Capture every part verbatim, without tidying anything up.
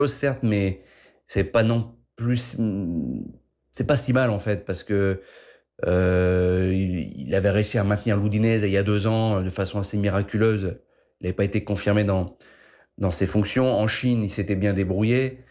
certes, mais c'est pas non plus, c'est pas si mal en fait, parce que euh, il, il avait réussi à maintenir l'Udinese il y a deux ans de façon assez miraculeuse. Il n'avait pas été confirmé dans dans ses fonctions. En Chine, il s'était bien débrouillé.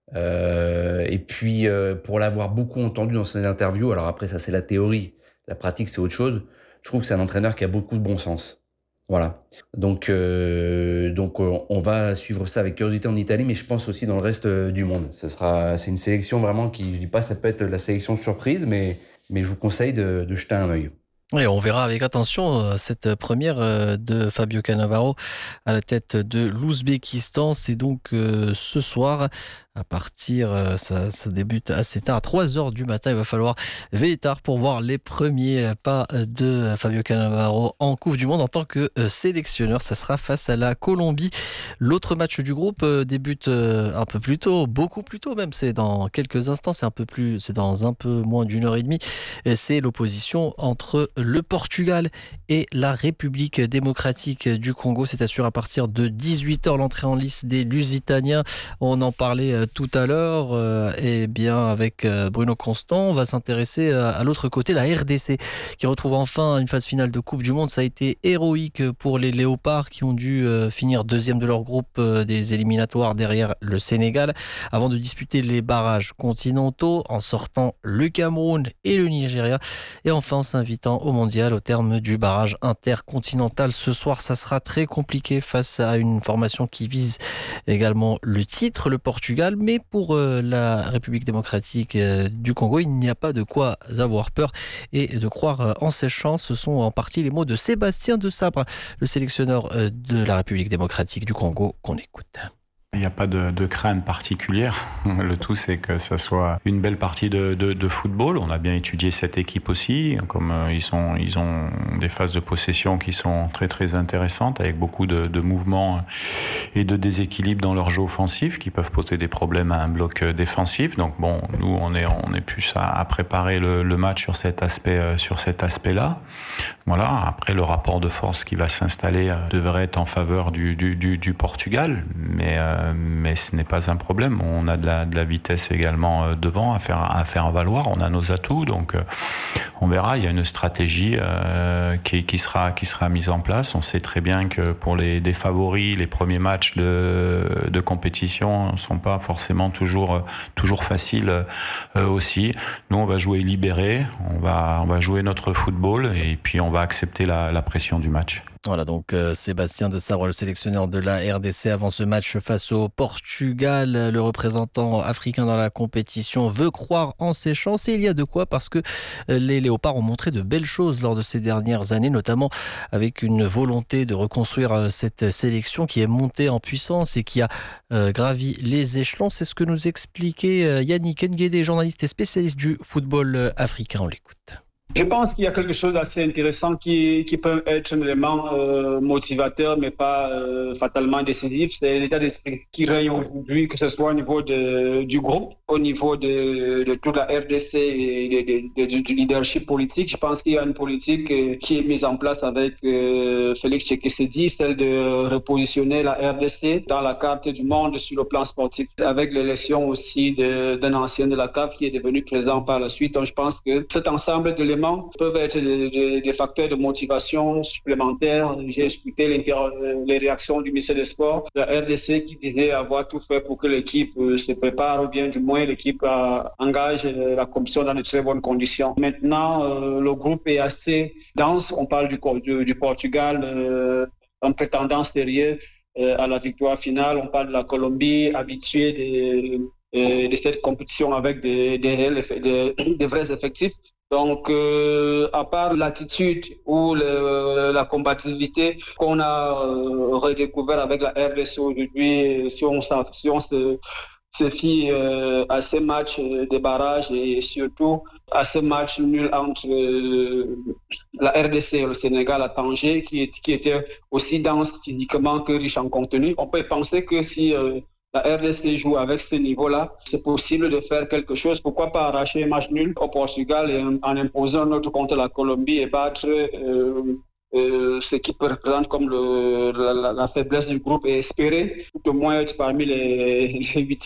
Euh, et puis, euh, pour l'avoir beaucoup entendu dans ses interviews, alors après, ça c'est la théorie, la pratique c'est autre chose, je trouve que c'est un entraîneur qui a beaucoup de bon sens. Voilà. Donc, euh, donc euh, on va suivre ça avec curiosité en Italie, mais je pense aussi dans le reste euh, du monde. Ça sera, c'est une sélection vraiment qui, je dis pas, ça peut être la sélection surprise, mais, mais je vous conseille de, de jeter un œil. Oui, on verra avec attention euh, cette première euh, de Fabio Cannavaro à la tête de l'Ouzbékistan. C'est donc euh, ce soir à partir, euh, ça, ça débute assez tard, à trois heures du matin. Il va falloir veiller tard pour voir les premiers pas de Fabio Cannavaro en Coupe du Monde en tant que euh, sélectionneur. Ça sera face à la Colombie. L'autre match du groupe euh, débute euh, un peu plus tôt, beaucoup plus tôt même. C'est dans quelques instants, c'est un peu plus, c'est dans un peu moins d'une heure et demie. Et c'est l'opposition entre le Portugal et la République démocratique du Congo. C'est assuré à partir de dix-huit heures l'entrée en lice des Lusitaniens. On en parlait euh, tout à l'heure. Euh, et bien avec euh, Bruno Constant, on va s'intéresser à, à l'autre côté, la R D C, qui retrouve enfin une phase finale de Coupe du Monde. Ça a été héroïque pour les Léopards qui ont dû euh, finir deuxième de leur groupe euh, des éliminatoires derrière le Sénégal avant de disputer les barrages continentaux en sortant le Cameroun et le Nigeria. Et enfin, en s'invitant au mondial au terme du barrage intercontinental. Ce soir, ça sera très compliqué face à une formation qui vise également le titre, le Portugal. Mais pour euh, la République démocratique euh, du Congo, il n'y a pas de quoi avoir peur et de croire euh, en ses chances. Ce sont en partie les mots de Sébastien de Sabre, le sélectionneur euh, de la République démocratique du Congo, qu'on écoute. Il n'y a pas de, de crainte particulière. Le tout, c'est que ça soit une belle partie de, de, de football. On a bien étudié cette équipe aussi. Comme euh, ils, sont, ils ont des phases de possession qui sont très très intéressantes, avec beaucoup de, de mouvements et de déséquilibres dans leur jeu offensif, qui peuvent poser des problèmes à un bloc défensif. Donc bon, nous, on est, on est plus à, à préparer le, le match sur cet aspect, euh, sur cet aspect-là. Voilà. Après, le rapport de force qui va s'installer euh, devrait être en faveur du, du, du, du Portugal, mais euh, mais ce n'est pas un problème. On a de la, de la vitesse également devant à faire, à faire valoir. On a nos atouts, donc on verra. Il y a une stratégie euh, qui, qui, sera, qui sera mise en place. On sait très bien que pour les des favoris, les premiers matchs de, de compétition ne sont pas forcément toujours, toujours faciles euh, aussi. Nous, on va jouer libéré, on va, on va jouer notre football et puis on va accepter la, la pression du match. Voilà donc euh, Sébastien de Sabre, le sélectionneur de la R D C avant ce match face au Portugal. Le représentant africain dans la compétition veut croire en ses chances et il y a de quoi parce que euh, les Léopards ont montré de belles choses lors de ces dernières années, notamment avec une volonté de reconstruire euh, cette sélection qui est montée en puissance et qui a euh, gravi les échelons. C'est ce que nous expliquait euh, Yannick Nguédé, journaliste et spécialiste du football euh, africain. On l'écoute. Je pense qu'il y a quelque chose d'assez intéressant qui, qui peut être un élément euh, motivateur, mais pas euh, fatalement décisif. C'est l'état d'esprit qui règne aujourd'hui, que ce soit au niveau de, du groupe, au niveau de, de toute la R D C et de, de, de, du leadership politique. Je pense qu'il y a une politique euh, qui est mise en place avec euh, Félix Tshisekedi, celle de repositionner la R D C dans la carte du monde sur le plan sportif, avec l'élection aussi de, d'un ancien de la C A F qui est devenu président par la suite. Donc je pense que cet ensemble d'éléments peuvent être des, des, des facteurs de motivation supplémentaires. J'ai écouté les réactions du ministère des Sports, de la R D C qui disait avoir tout fait pour que l'équipe se prépare, ou bien du moins l'équipe engage la compétition dans de très bonnes conditions. Maintenant, euh, le groupe est assez dense. On parle du, du, du Portugal, euh, un prétendant sérieux euh, à la victoire finale. On parle de la Colombie, habituée de, de cette compétition avec des, des, des, des vrais effectifs. Donc, euh, à part l'attitude ou le, la combativité qu'on a euh, redécouvert avec la R D C aujourd'hui, si on, si on se, se fie euh, à ces matchs de barrage et surtout à ce match nul entre euh, la R D C et le Sénégal à Tanger, qui, qui était aussi dense physiquement que riche en contenu, on peut penser que si euh, la R D C joue avec ce niveau-là, c'est possible de faire quelque chose. Pourquoi pas arracher un match nul au Portugal et en, en imposant un autre contre la Colombie et battre euh, euh, ce qui représente comme le, la, la, la faiblesse du groupe et espérer tout au moins être parmi les, les huit